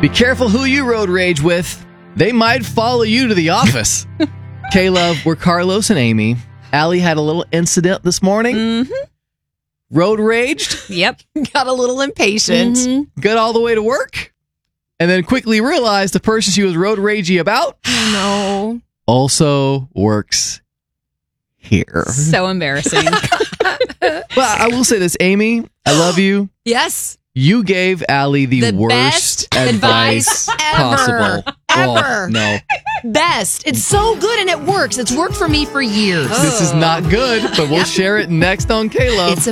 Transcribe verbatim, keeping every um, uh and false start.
Be careful who you road rage with. They might follow you to the office. K-Love, we're Carlos and Amy. Allie had a little incident this morning. Mm-hmm. Road raged. Yep. Got a little impatient. Mm-hmm. Got all the way to work. And then quickly realized the person she was road ragey about No. also works here. So embarrassing. Well, I will say this, Amy, I love you. Yes. You gave Allie the, The worst best advice, advice ever. possible. Ever. Oh, no. Best. It's so good and it works. It's worked for me for years. This is not good, but we'll share it next on K-Love. It's a